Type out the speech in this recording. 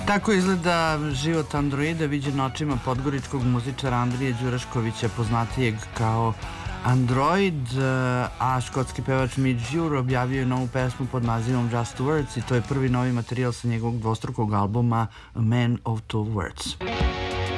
Tako izgleda život androida viđen očima podgoričkog muzičara Andrije Đuraškovića, poznatijeg kao Android, a škotski pevač Midge Ure objavio je novu pesmu pod nazivom Just Words i to je prvi novi materijal sa njegovog dvostrukog albuma A Man of Two Words.